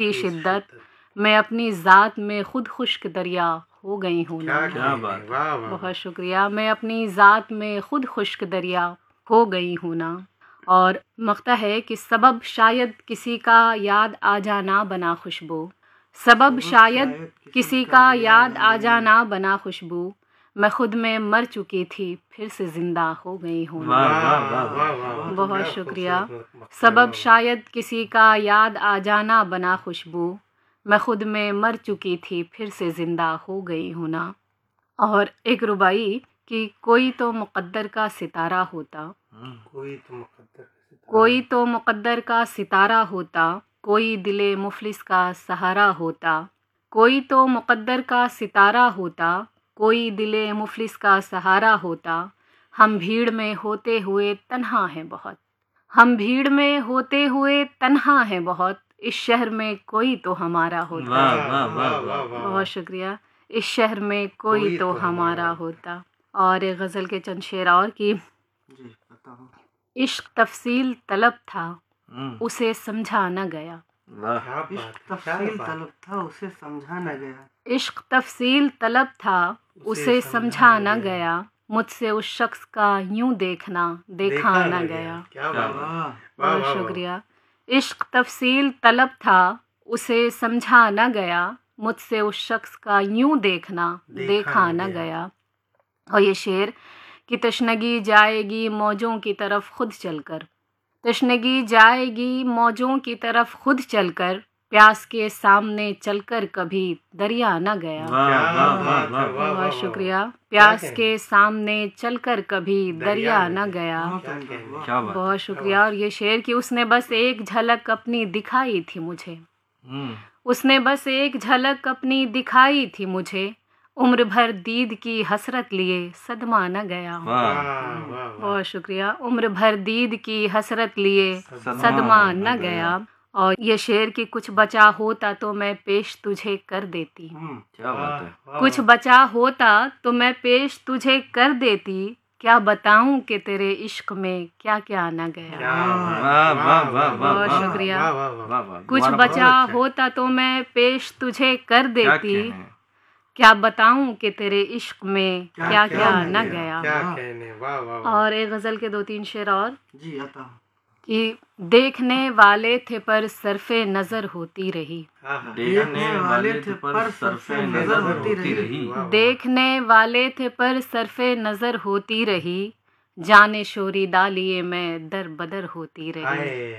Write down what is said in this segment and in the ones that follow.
की शिद्दत, मैं अपनी ज़ात में खुद खुश्क दरिया हो गई हूँ ना। क्या बात, वाह वाह, बहुत शुक्रिया। मैं अपनी ज़ात में खुद खुश्क दरिया हो गई हूँ ना। और मख्ता है कि सबब शायद किसी का याद आ जाना बना खुशबू, सबब शायद किसी का याद आ जाना बना खुशबू, मैं खुद में मर चुकी थी फिर से ज़िंदा हो गई हूँ ना। बहुत शुक्रिया। सबब शायद किसी का याद आ जाना बना खुशबू, मैं खुद में मर चुकी थी फिर से ज़िंदा हो गई हूँ ना। और एक रुबाई कि कोई तो मुक़द्दर का सितारा होता, कोई तो मुक़द्दर का सितारा होता, कोई दिले मुफलिस का सहारा होता, कोई तो मुक़द्दर का सितारा होता, कोई दिले मुफलिस का सहारा होता। हम भीड़ में होते हुए तन्हा हैं बहुत, हम भीड़ में होते हुए तन्हा हैं बहुत, इस शहर में कोई तो हमारा होता। बहुत शुक्रिया। इस शहर में कोई तो हमारा होता। और एक गज़ल के चंद शेर और कि इश्क तफसील तलब था उसे समझा न गया, इश्क तफसील तलब था उसे समझा न गया, इश्क तफसील तलब था उसे समझा न गया, मुझसे उस शख्स का यूं देखना देखा न गया। बहुत शुक्रिया। इश्क तफसील तलब था उसे समझा न गया, मुझसे उस शख्स का यूं देखना देखा न गया। और ये शेर कि तशनगी जाएगी मौजों की तरफ खुद चलकर, तशनगी जाएगी मौजों की तरफ खुद चलकर, प्यास के सामने चलकर कभी दरिया न गया। बहुत शुक्रिया। प्यास के सामने चलकर कभी दरिया न गया। बहुत शुक्रिया। और ये शेर कि उसने बस एक झलक अपनी दिखाई थी मुझे, उसने बस एक झलक अपनी दिखाई थी मुझे, उम्र भर दीद की हसरत लिए सदमा न गया। बहुत शुक्रिया। उम्र भर दीद की हसरत लिए सदमा न गया। और ये शेर कि कुछ बचा होता तो मैं पेश तुझे कर देती, क्या बात है, कुछ बचा होता तो मैं पेश तुझे कर देती, क्या बताऊं कि तेरे इश्क में क्या क्या न गया। बहुत शुक्रिया। कुछ बचा होता तो मैं पेश तुझे कर देती, क्या बताऊं कि तेरे इश्क में क्या क्या न गया। और एक गज़ल के 2-3 शेर और जी आता कि देखने वाले थे पर सरफे नज़र होती रही, देखने वाले थे पर सरफे नजर होती रही, देखने वाले थे पर सरफे नज़र होती रही, जाने शोरी डालिए मैं दर बदर होती रही।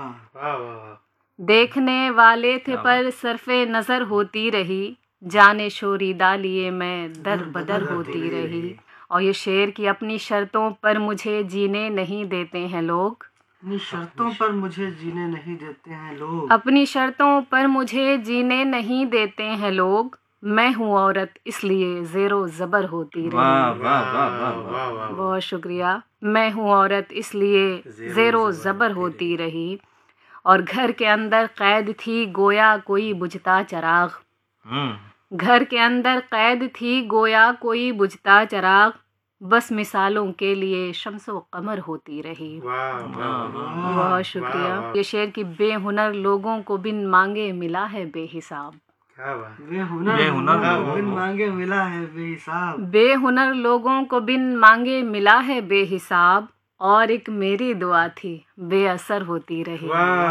देखने वाले थे पर सरफे नज़र होती रही, जाने शोरी डालिए मैं दर बदर होती रही। और ये शेर कि अपनी शर्तों पर मुझे जीने नहीं देते हैं लोग, अपनी शर्तों पर मुझे जीने नहीं देते हैं लोग, अपनी शर्तों पर मुझे जीने नहीं देते हैं लोग, मैं हूँ औरत इसलिए ज़ेरो ज़बर होती रही। बहुत शुक्रिया। मैं हूँ औरत इसलिए ज़ेरो ज़बर होती रही। और घर के अंदर कैद थी गोया कोई बुझता चिराग, घर के अंदर कैद थी गोया कोई बुझता चिराग, बस मिसालों के लिए शम्सो कमर होती रही। बहुत शुक्रिया। ये शेर की बेहुनर लोगों को बिन मांगे मिला है बेहिसाब, बेहुनर बिन मांगे मिला है बेहिसाब, बेहुनर लोगों को बिन मांगे मिला है बेहिसाब, और एक मेरी दुआ थी बेअसर होती रही।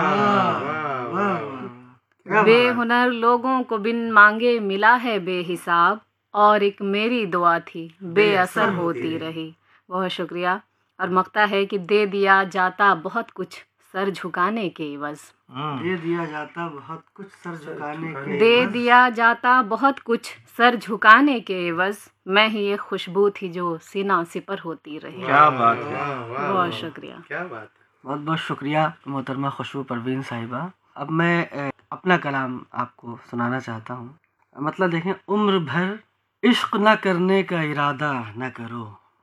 बेहुनर लोगों को बिन मांगे मिला है बेहिसाब, और एक मेरी दुआ थी बेअसर होती रही। बहुत शुक्रिया। और मख्ता है कि दे दिया जाता बहुत कुछ सर झुकाने के एवज़, दे दिया जाता बहुत कुछ सर झुकाने के, दे दिया जाता बहुत कुछ सर झुकाने के एवज़, मैं ही एक खुशबू थी जो सीना सिपर होती रही। क्या बात है, बहुत शुक्रिया। बहुत बहुत शुक्रिया मोहतरमा खुशबू परवीन साहिबा। अब मैं अपना कलाम आपको सुनाना चाहता हूँ। मतलब देखें, उम्र भर इश्क न करने का इरादा न करो,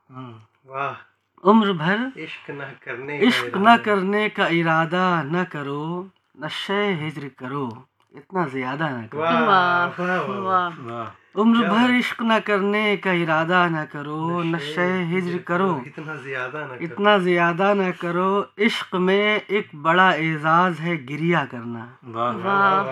उम्र भर इश्क न करने का इरादा न करो, नशे हिज्र करो इतना ज्यादा न करो। उम्र भर इश्क न करने का इरादा न करो, नशे हिज्र करो इतना ज्यादा न करो, इश्क में एक बड़ा एजाज है गिरिया करना,